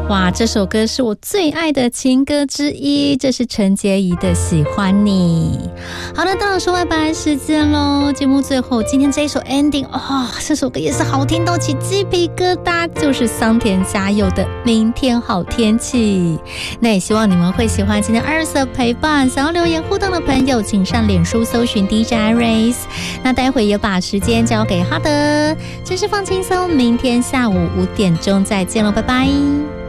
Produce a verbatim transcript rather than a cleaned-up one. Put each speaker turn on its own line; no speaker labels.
哇，这首歌是我最爱的情歌之一，这是陈洁仪的《喜欢你》。好的，到了说拜拜时间咯，节目最后今天这一首 ending 哦，这首歌也是好听到起鸡皮疙瘩，就是桑田佳佑的《明天好天气》。那也希望你们会喜欢今天二十的陪伴，想要留言互动的朋友请上脸书搜寻 D J Iris。 那待会也把时间交给哈德，真是放轻松，明天下午五点钟再见咯，拜拜。